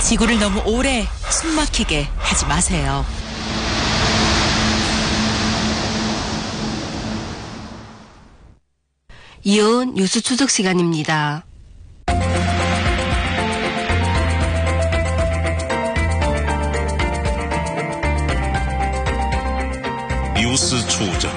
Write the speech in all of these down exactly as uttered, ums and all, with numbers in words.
지구를 너무 오래 숨막히게 하지 마세요. 이어온 뉴스 추적 시간입니다. 뉴스 추적.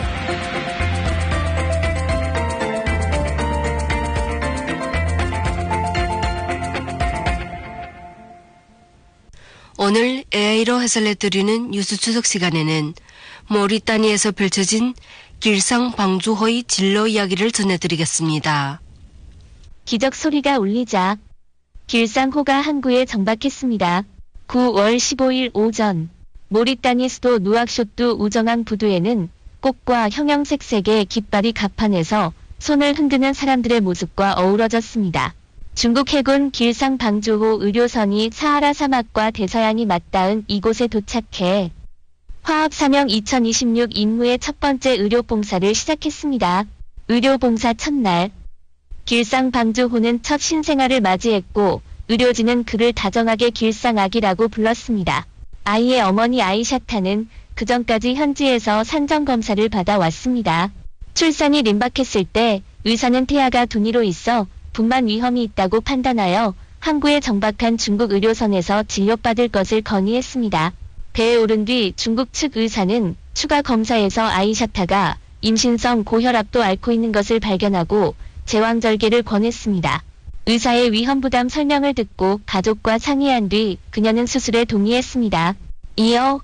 오늘 에이아이로 해설해드리는 뉴스 추적 시간에는 모리타니아에서 펼쳐진 길상 방주호의 진로 이야기를 전해드리겠습니다. 기적 소리가 울리자 길상호가 항구에 정박했습니다. 구월 십오일 오전 모리타니 수도 누악쇼트 우정항 부두에는 꽃과 형형색색의 깃발이 갑판에서 손을 흔드는 사람들의 모습과 어우러졌습니다. 중국 해군 길상 방주호 의료선이 사하라 사막과 대서양이 맞닿은 이곳에 도착해 화합사명 이천이십육 임무의 첫 번째 의료봉사를 시작했습니다. 의료봉사 첫날 길상 방주호는 첫 신생아를 맞이했고 의료진은 그를 다정하게 길상아기라고 불렀습니다. 아이의 어머니 아이샤타는 그전까지 현지에서 산정검사를 받아왔습니다. 출산이 임박했을 때 의사는 태아가 둔이로 있어 분만 위험이 있다고 판단하여 항구에 정박한 중국 의료선에서 진료받을 것을 건의했습니다. 배에 오른 뒤 중국 측 의사는 추가 검사에서 아이샤타가 임신성 고혈압도 앓고 있는 것을 발견하고 제왕절개를 권했습니다. 의사의 위험 부담 설명을 듣고 가족과 상의한 뒤 그녀는 수술에 동의했습니다. 이어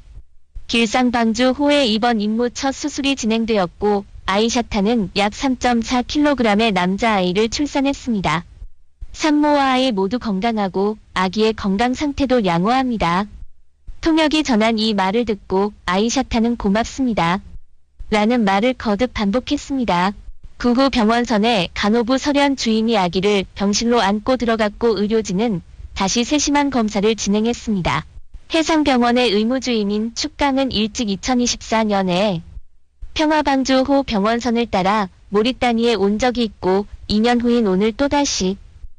길상방주호의 이번 임무 첫 수술이 진행되었고 아이샤타는 약 삼 점 사 킬로그램의 남자아이를 출산했습니다. 산모와 아이 모두 건강하고 아기의 건강 상태도 양호합니다. 통역이 전한 이 말을 듣고 아이샤타는 고맙습니다. 라는 말을 거듭 반복했습니다. 그 후 병원선에 간호부 설현 주임이 아기를 병실로 안고 들어갔고 의료진은 다시 세심한 검사를 진행했습니다. 해상병원의 의무주임인 축강은 일찍 이천이십사년에 평화방주호 병원선을 따라 모리타니에 온 적이 있고 이 년 후인 오늘 또다시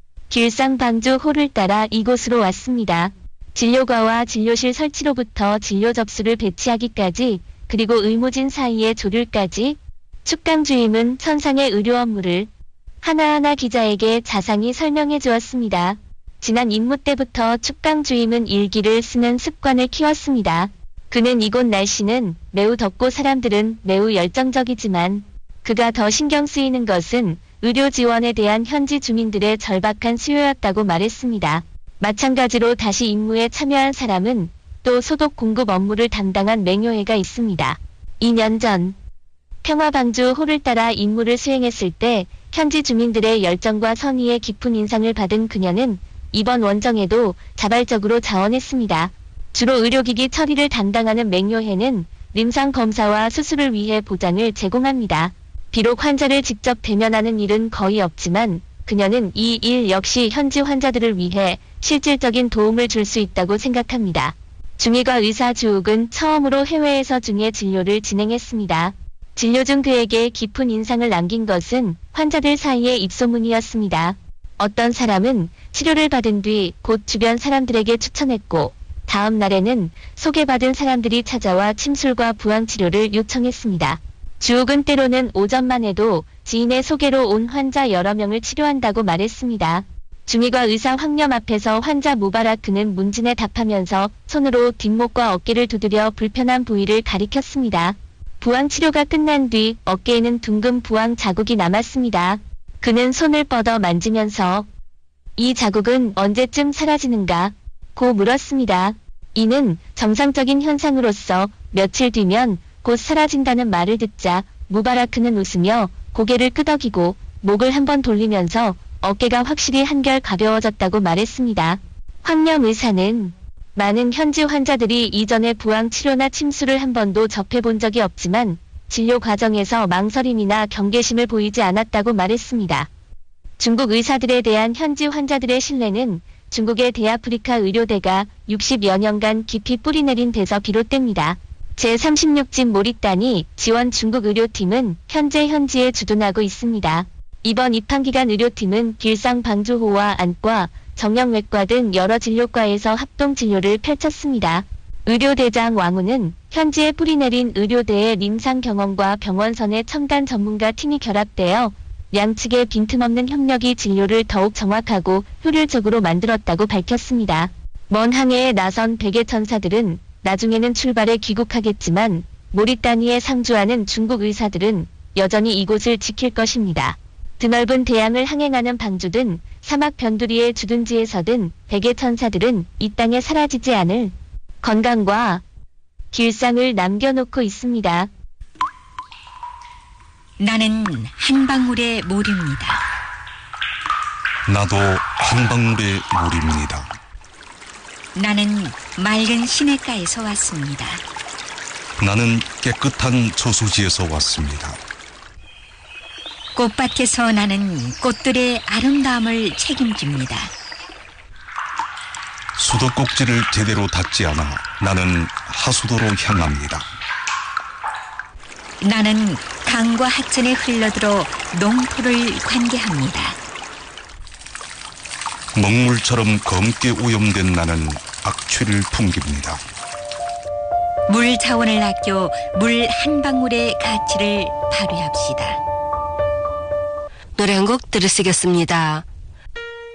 길상방주호를 따라 이곳으로 왔습니다. 진료과와 진료실 설치로부터 진료 접수를 배치하기까지 그리고 의무진 사이의 조율까지 축강 주임은 천상의 의료 업무를 하나하나 기자에게 자상히 설명해 주었습니다. 지난 임무 때부터 축강 주임은 일기를 쓰는 습관을 키웠습니다. 그는 이곳 날씨는 매우 덥고 사람들은 매우 열정적이지만 그가 더 신경 쓰이는 것은 의료 지원에 대한 현지 주민들의 절박한 수요였다고 말했습니다. 마찬가지로 다시 임무에 참여한 사람은 또 소독 공급 업무를 담당한 맹요회가 있습니다. 이 년 전 평화방주호를 따라 임무를 수행했을 때 현지 주민들의 열정과 선의의 깊은 인상을 받은 그녀는 이번 원정에도 자발적으로 자원했습니다. 주로 의료기기 처리를 담당하는 맹요회는 림상 검사와 수술을 위해 보장을 제공합니다. 비록 환자를 직접 대면하는 일은 거의 없지만 그녀는 이 일 역시 현지 환자들을 위해 실질적인 도움을 줄 수 있다고 생각합니다. 중의과 의사 주욱은 처음으로 해외에서 중의 진료를 진행했습니다. 진료 중 그에게 깊은 인상을 남긴 것은 환자들 사이의 입소문이었습니다. 어떤 사람은 치료를 받은 뒤 곧 주변 사람들에게 추천했고 다음 날에는 소개받은 사람들이 찾아와 침술과 부항치료를 요청했습니다. 주욱은 때로는 오전만 해도 지인의 소개로 온 환자 여러 명을 치료한다고 말했습니다. 중의과 의사 황념 앞에서 환자 무바라크는 문진에 답하면서 손으로 뒷목과 어깨를 두드려 불편한 부위를 가리켰습니다. 부항치료가 끝난 뒤 어깨에는 둥근 부항 자국이 남았습니다. 그는 손을 뻗어 만지면서 이 자국은 언제쯤 사라지는가? 고 물었습니다. 이는 정상적인 현상으로서 며칠 뒤면 곧 사라진다는 말을 듣자 무바라크는 웃으며 고개를 끄덕이고 목을 한번 돌리면서 어깨가 확실히 한결 가벼워졌다고 말했습니다. 황념 의사는 많은 현지 환자들이 이전에 부항 치료나 침수를 한 번도 접해본 적이 없지만 진료 과정에서 망설임이나 경계심을 보이지 않았다고 말했습니다. 중국 의사들에 대한 현지 환자들의 신뢰는 중국의 대아프리카 의료대가 육십여 년간 깊이 뿌리내린 데서 비롯됩니다. 제삼십육 집 모리타니 지원 중국 의료팀은 현재 현지에 주둔하고 있습니다. 이번 입항기간 의료팀은 길상 방주호와 안과 정형외과 등 여러 진료과에서 합동 진료를 펼쳤습니다. 의료대장 왕우는 현지에 뿌리내린 의료대의臨床경험과 병원선의 첨단 전문가 팀이 결합되어 양측의 빈틈없는 협력이 진료를 더욱 정확하고 효율적으로 만들었다고 밝혔습니다. 먼 항해에 나선 백예천사들은 나중에는 출발해 귀국하겠지만 모리타니에 상주하는 중국 의사들은 여전히 이곳을 지킬 것입니다. 드넓은 대양을 항행하는 방주든 사막 변두리의 주둔지에서든 백예천사들은 이 땅에 사라지지 않을 건강과 길상을 남겨놓고 있습니다. 나는 한 방울의 몰입니다. 나도 한 방울의 물입니다. 나는 맑은 시냇가에서 왔습니다. 나는 깨끗한 저수지에서 왔습니다. 꽃밭에서 나는 꽃들의 아름다움을 책임집니다. 수도꼭지를 제대로 닫지 않아 나는 하수도로 향합니다. 나는 강과 하천에 흘러들어 농토를 관계합니다. 먹물처럼 검게 오염된 나는 악취를 풍깁니다. 물 자원을 아껴 물 한 방울의 가치를 발휘합시다. 노래 한 곡 들으시겠습니다.